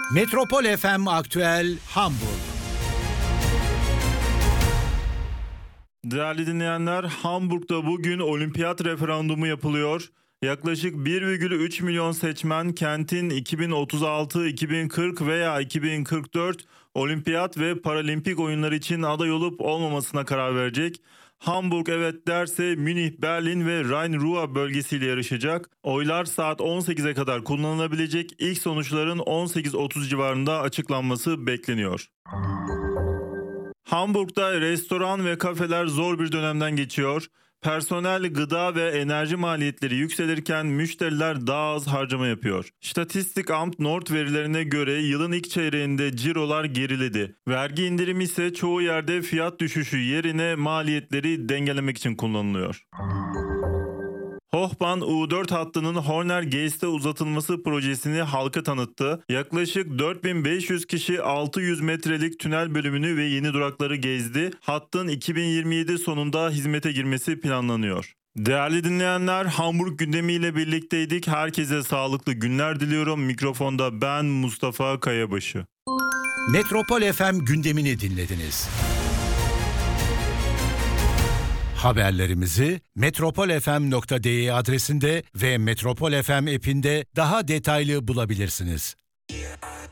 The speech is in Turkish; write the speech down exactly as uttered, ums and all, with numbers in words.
Metropol F M Aktüel Hamburg. Değerli dinleyenler, Hamburg'da bugün olimpiyat referandumu yapılıyor. Yaklaşık bir virgül üç milyon seçmen kentin iki bin otuz altı, iki bin kırk veya iki bin kırk dört olimpiyat ve paralimpik oyunları için aday olup olmamasına karar verecek. Hamburg evet derse Münih, Berlin ve Rhein-Ruhr bölgesiyle yarışacak. Oylar saat on sekize kadar kullanılabilecek. İlk sonuçların on sekiz otuz civarında açıklanması bekleniyor. Hamburg'da restoran ve kafeler zor bir dönemden geçiyor. Personel, gıda ve enerji maliyetleri yükselirken müşteriler daha az harcama yapıyor. Statistikamt Nord verilerine göre yılın ilk çeyreğinde cirolar geriledi. Vergi indirimi ise çoğu yerde fiyat düşüşü yerine maliyetleri dengelemek için kullanılıyor. Hochbahn U dört hattının Horner-Geest'e uzatılması projesini halka tanıttı. Yaklaşık dört bin beş yüz kişi altı yüz metrelik tünel bölümünü ve yeni durakları gezdi. Hattın iki bin yirmi yedi sonunda hizmete girmesi planlanıyor. Değerli dinleyenler, Hamburg gündemiyle birlikteydik. Herkese sağlıklı günler diliyorum. Mikrofonda ben Mustafa Kayabaşı. Metropol F M gündemini dinlediniz. Haberlerimizi metropol f m nokta d e adresinde ve Metropol F M app'inde daha detaylı bulabilirsiniz.